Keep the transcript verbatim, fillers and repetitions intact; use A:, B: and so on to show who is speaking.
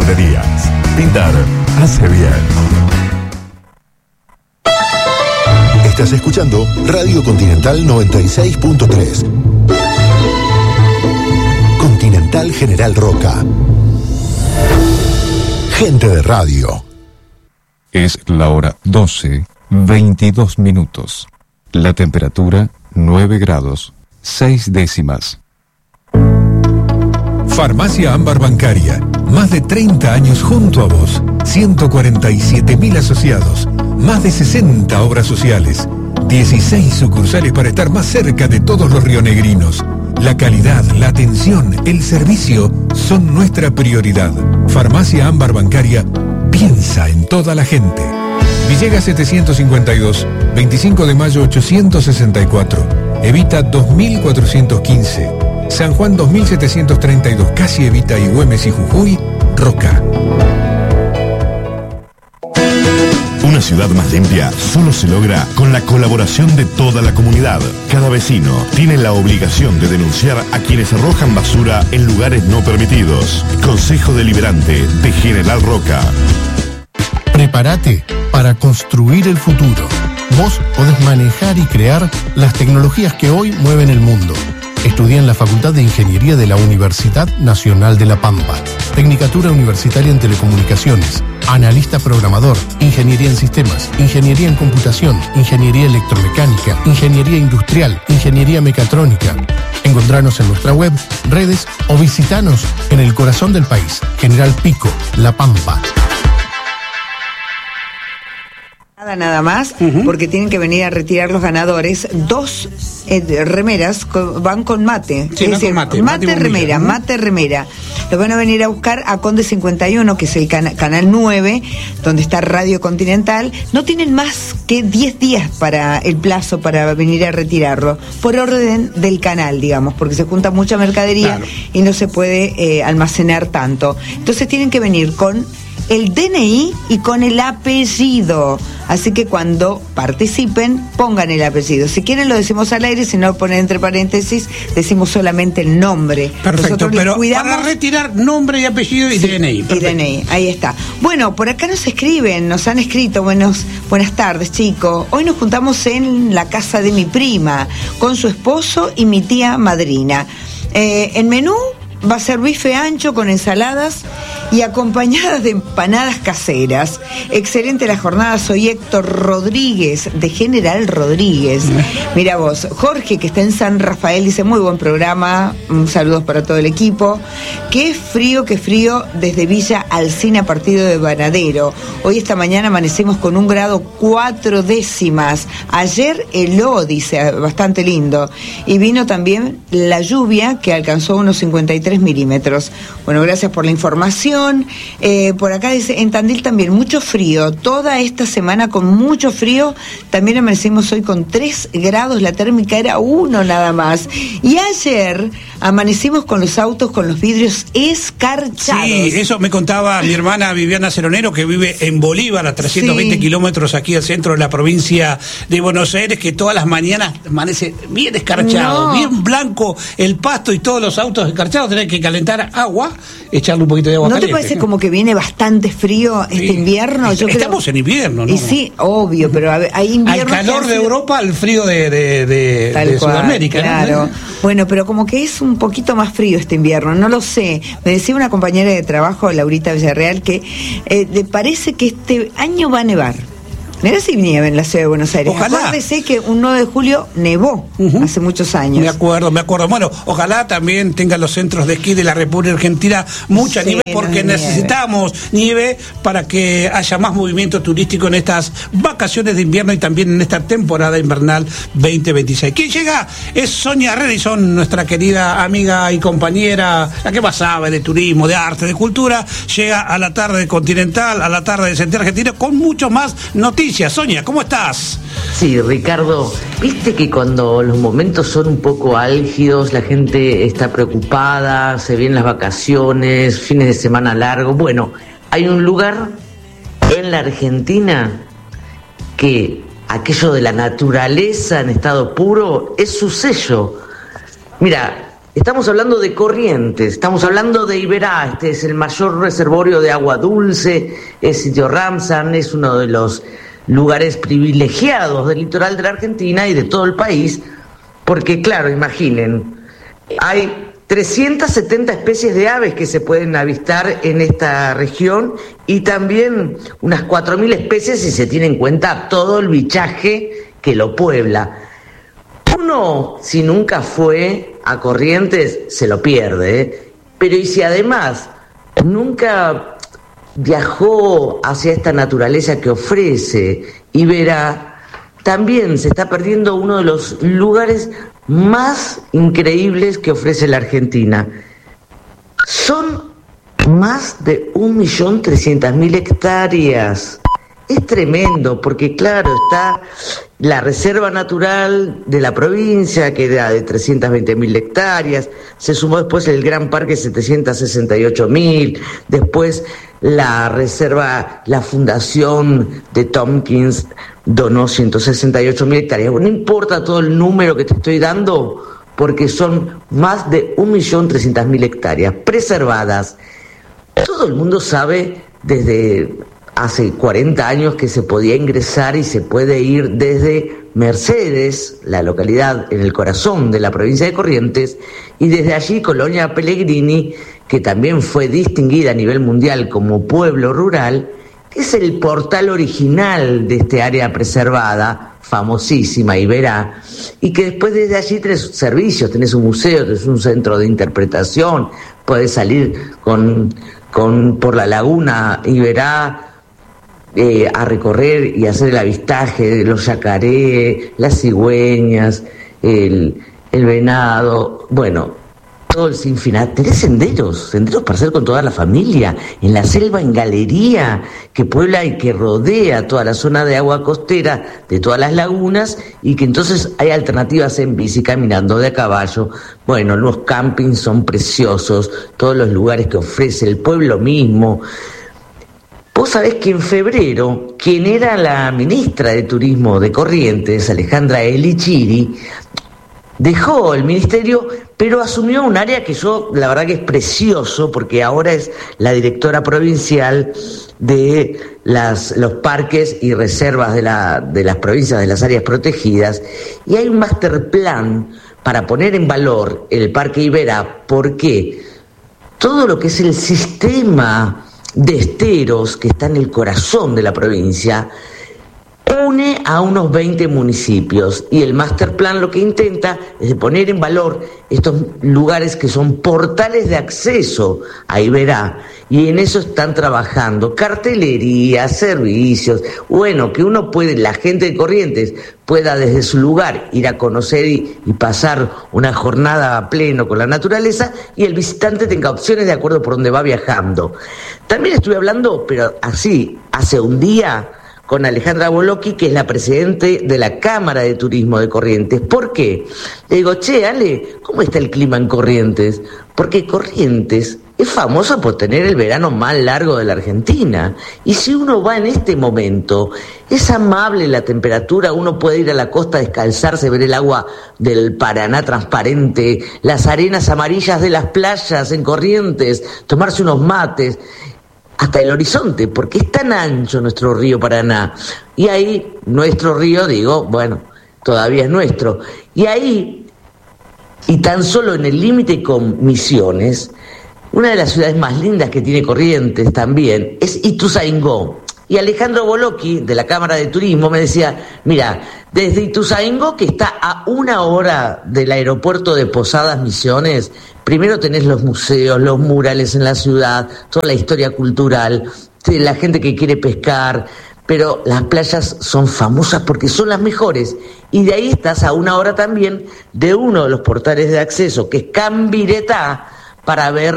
A: Tintorerías. Pintar hace bien.
B: Estás escuchando Radio Continental noventa y seis punto tres. Continental General Roca. Gente de radio.
C: Es la hora doce, veintidós minutos. La temperatura nueve grados, seis décimas.
D: Farmacia Ámbar Bancaria. Más de treinta años junto a vos. ciento cuarenta y siete mil asociados. Más de sesenta obras sociales. dieciséis sucursales para estar más cerca de todos los rionegrinos. La calidad, la atención, el servicio son nuestra prioridad. Farmacia Ámbar Bancaria piensa en toda la gente. Villegas setecientos cincuenta y dos, veinticinco de mayo ochocientos sesenta y cuatro. Evita dos mil cuatrocientos quince. San Juan dos mil setecientos treinta y dos, casi Evita y Güemes y Jujuy, Roca.
A: Una ciudad más limpia solo se logra con la colaboración de toda la comunidad. Cada vecino tiene la obligación de denunciar a quienes arrojan basura en lugares no permitidos. Consejo Deliberante de General Roca.
E: Prepárate para construir el futuro. Vos podés manejar y crear las tecnologías que hoy mueven el mundo. Estudia en la Facultad de Ingeniería de la Universidad Nacional de La Pampa. Tecnicatura Universitaria en Telecomunicaciones. Analista programador. Ingeniería en Sistemas. Ingeniería en Computación. Ingeniería Electromecánica. Ingeniería Industrial. Ingeniería Mecatrónica. Encontranos en nuestra web, redes o visitanos en el corazón del país. General Pico, La Pampa.
F: Nada, nada más, uh-huh. Porque tienen que venir a retirar los ganadores. Dos eh, remeras con, van con mate.
G: Sí,
F: es
G: no
F: decir,
G: con mate.
F: Mate,
G: mate
F: remera,
G: bombilla, ¿no?
F: mate remera. Los van a venir a buscar a Conde cincuenta y uno, que es el cana- canal nueve, donde está Radio Continental. No tienen más que diez días para el plazo para venir a retirarlo, por orden del canal, digamos, porque se junta mucha mercadería, claro, y no se puede eh, almacenar tanto. Entonces tienen que venir con el D N I y con el apellido. Así que cuando participen, pongan el apellido. Si quieren lo decimos al aire, si no lo ponen entre paréntesis, decimos solamente el nombre.
G: Perfecto,
F: Nosotros
G: pero
F: cuidamos...
G: para retirar nombre y apellido y sí, D N I.
F: Perfecto. Y D N I, ahí está. Bueno, por acá nos escriben, nos han escrito, buenos, buenas tardes, chicos. Hoy nos juntamos en la casa de mi prima, con su esposo y mi tía madrina. Eh, el menú va a ser bife ancho con ensaladas y acompañadas de empanadas caseras. Excelente la jornada, soy Héctor Rodríguez, de General Rodríguez. Mira vos, Jorge, que está en San Rafael, dice, muy buen programa, saludos para todo el equipo. Qué frío, qué frío desde Villa Alsina, partido de Varadero. Hoy esta mañana amanecemos con un grado cuatro décimas. Ayer heló, dice, bastante lindo. Y vino también la lluvia, que alcanzó unos cincuenta y tres milímetros. Bueno, gracias por la información. Eh, por acá dice, en Tandil también mucho frío, toda esta semana con mucho frío. También amanecimos hoy con tres grados, la térmica era uno nada más. Y ayer amanecimos con los autos con los vidrios escarchados.
G: Sí, eso me contaba mi hermana Viviana Ceronero, que vive en Bolívar, a trescientos veinte sí. kilómetros aquí al centro de la provincia de Buenos Aires, que todas las mañanas amanece bien escarchado, no. bien blanco el pasto y todos los autos escarchados. Tenés que calentar agua, echarle un poquito de agua
F: ¿No
G: caliente.
F: te parece como que viene bastante frío este sí. invierno? Yo
G: Estamos
F: creo...
G: en invierno, ¿no?
F: Y sí, obvio, pero hay invierno.
G: Al calor de
F: sido...
G: Europa, al frío de, de, de, de cual, Sudamérica,
F: claro. ¿no? Bueno, pero como que es un poquito más frío este invierno, no lo sé. Me decía una compañera de trabajo, Laurita Villarreal, que eh, le parece que este año va a nevar. Mirá si nieva en la ciudad de Buenos Aires.
G: Ojalá.
F: Acuérdese que un nueve de julio nevó uh-huh. hace muchos años.
G: Me acuerdo, me acuerdo. Bueno, ojalá también tengan los centros de esquí de la República Argentina mucha sí, nieve, porque no necesitamos nieve. nieve para que haya más movimiento turístico en estas vacaciones de invierno y también en esta temporada invernal veinte veintiséis. ¿Quién llega? Es Sonia Redison, nuestra querida amiga y compañera, la que más sabe de turismo, de arte, de cultura. Llega a la tarde de Continental, a la tarde de Centro Argentino, con mucho más noticias. Sonia, ¿cómo estás?
H: Sí, Ricardo, viste que cuando los momentos son un poco álgidos, la gente está preocupada, se vienen las vacaciones, fines de semana largos. Bueno, hay un lugar en la Argentina que aquello de la naturaleza en estado puro es su sello. Mira, Estamos hablando de Corrientes, estamos hablando de Iberá. Este es el mayor reservorio de agua dulce, es sitio Ramsar, es uno de los lugares privilegiados del litoral de la Argentina y de todo el país, porque claro, imaginen, hay trescientas setenta especies de aves que se pueden avistar en esta región y también unas cuatro mil especies si se tiene en cuenta todo el bichaje que lo puebla. Uno, si nunca fue a Corrientes, se lo pierde, ¿eh? Pero y si además nunca viajó hacia esta naturaleza que ofrece Iberá, también se está perdiendo uno de los lugares más increíbles que ofrece la Argentina. Son más de un millón trescientas mil hectáreas. Es tremendo, porque claro, está la reserva natural de la provincia, que era de trescientas veinte mil hectáreas, se sumó después el Gran Parque setecientas sesenta y ocho mil, después la reserva, la fundación de Tompkins donó ciento sesenta y ocho mil hectáreas. No importa todo el número que te estoy dando, porque son más de un millón trescientas mil hectáreas preservadas. Todo el mundo sabe desde hace cuarenta años que se podía ingresar y se puede ir desde Mercedes, la localidad en el corazón de la provincia de Corrientes, y desde allí Colonia Pellegrini, que también fue distinguida a nivel mundial como pueblo rural, que es el portal original de este área preservada, famosísima, Iberá, y que después desde allí tenés servicios, tenés un museo, tenés un centro de interpretación, podés salir con, con por la laguna Iberá, Eh, a recorrer y hacer el avistaje de los yacaré, las cigüeñas, el, el venado, bueno, todo el sinfinal. Tenés senderos, senderos para hacer con toda la familia, en la selva, en galería, que puebla y que rodea toda la zona de agua costera de todas las lagunas, y que entonces hay alternativas en bici, caminando, de a caballo. Bueno, los campings son preciosos, todos los lugares que ofrece el pueblo mismo. Vos sabés que en febrero, quien era la ministra de Turismo de Corrientes, Alejandra Elichiri, dejó el ministerio, pero asumió un área que yo, la verdad que es precioso, porque ahora es la directora provincial de las, los parques y reservas de, la, de las provincias, de las áreas protegidas, y hay un master plan para poner en valor el Parque Iberá, porque todo lo que es el sistema de esteros que está en el corazón de la provincia une a unos veinte municipios, y el master plan lo que intenta es de poner en valor estos lugares que son portales de acceso a Iberá, y en eso están trabajando cartelería, servicios, bueno, que uno puede, la gente de Corrientes pueda desde su lugar ir a conocer y, y pasar una jornada a pleno con la naturaleza, y el visitante tenga opciones de acuerdo por donde va viajando. También estuve hablando, pero así, hace un día, con Alejandra Bolocchi, que es la presidente de la Cámara de Turismo de Corrientes. ¿Por qué? Le digo, che, Ale, ¿cómo está el clima en Corrientes? Porque Corrientes es famosa por tener el verano más largo de la Argentina. Y si uno va en este momento, es amable la temperatura, uno puede ir a la costa, descalzarse, ver el agua del Paraná transparente, las arenas amarillas de las playas en Corrientes, tomarse unos mates, hasta el horizonte, porque es tan ancho nuestro río Paraná. Y ahí, nuestro río, digo, bueno, todavía es nuestro. Y ahí, y tan solo en el límite con Misiones, una de las ciudades más lindas que tiene Corrientes también es Ituzaingó. Y Alejandro Bolocchi, de la Cámara de Turismo, me decía, mira, desde Ituzaingó, que está a una hora del aeropuerto de Posadas Misiones, primero tenés los museos, los murales en la ciudad, toda la historia cultural, la gente que quiere pescar, pero las playas son famosas porque son las mejores. Y de ahí estás a una hora también de uno de los portales de acceso, que es Cambiretá, para ver